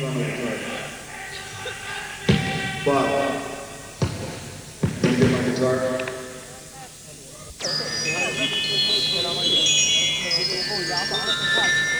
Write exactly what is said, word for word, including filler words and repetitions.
Trying to guitar. Bob, can you get my guitar?